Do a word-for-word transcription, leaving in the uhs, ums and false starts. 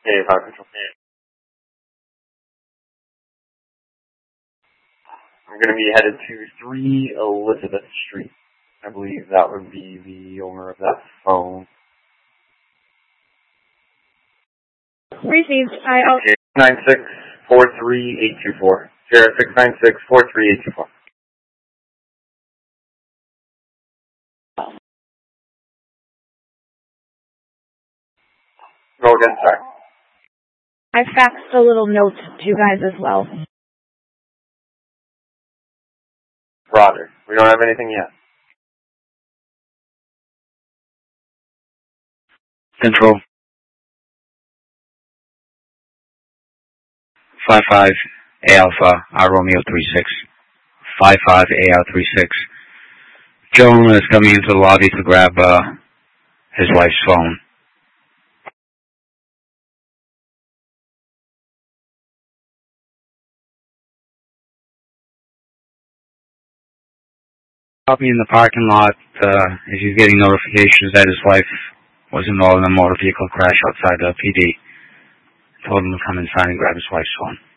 Hey, Fire Control. I'm going to be headed to three Elizabeth Street. I believe that would be the owner of that phone. Received. I oh. six nine six, four three eight two four. Sierra six nine six, four three eight two four. Go again, sorry. I faxed a little note to you guys as well. Roger. We don't have anything yet. Control. five five A Alpha, R Romeo three six. five five A R three six. Gentleman is coming into the lobby to grab uh, his wife's phone. Stop me in the parking lot uh, as he's getting notifications that his wife was involved in a motor vehicle crash outside the P D. Told him to come inside and grab his wife's phone.